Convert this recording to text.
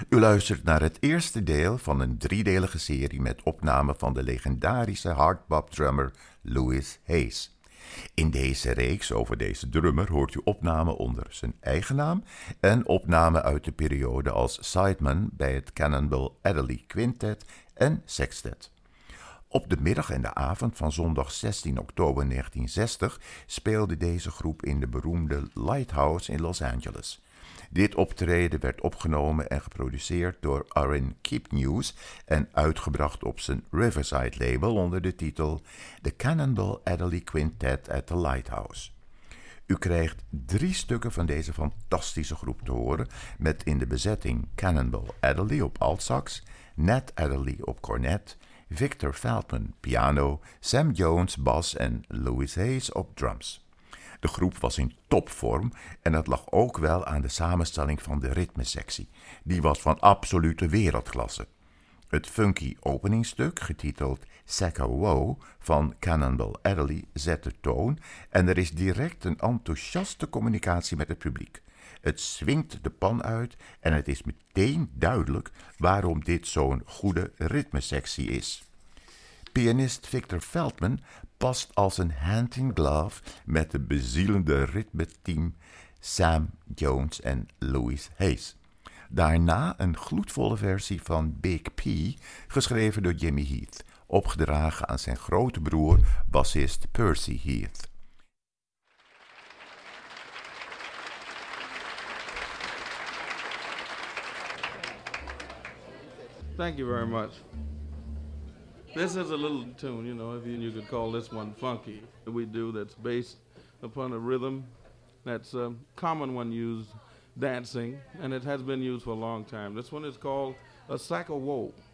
U luistert naar het eerste deel van een driedelige serie met opnamen van de legendarische hardbop-drummer Louis Hayes. In deze reeks over deze drummer hoort u opnamen onder zijn eigen naam en opnamen uit de periode als sideman bij het Cannonball Adderley Quintet en Sextet. Op de middag en de avond van zondag 16 oktober 1960 speelde deze groep in de beroemde Lighthouse in Los Angeles. Dit optreden werd opgenomen en geproduceerd door Aaron Keepnews en uitgebracht op zijn Riverside label onder de titel The Cannonball Adderley Quintet at the Lighthouse. U krijgt 3 stukken van deze fantastische groep te horen met in de bezetting Cannonball Adderley op altsax, Nat Adderley op cornet, Victor Feldman piano, Sam Jones bas en Louis Hayes op drums. De groep was in topvorm en dat lag ook wel aan de samenstelling van de ritmesectie. Die was van absolute wereldklasse. Het funky openingstuk, getiteld Sacco Wow van Cannonball Adderley, zet de toon en er is direct een enthousiaste communicatie met het publiek. Het swingt de pan uit en het is meteen duidelijk waarom dit zo'n goede ritmesectie is. Pianist Victor Feldman past als een hand in glove met de bezielende ritmeteam Sam Jones en Louis Hayes. Daarna een gloedvolle versie van Big P, geschreven door Jimmy Heath, opgedragen aan zijn grote broer, bassist Percy Heath. Thank you very much. This is a little tune, if you could call this one funky. We do that's based upon a rhythm that's a common one used dancing, and it has been used for a long time. This one is called a sack of woe.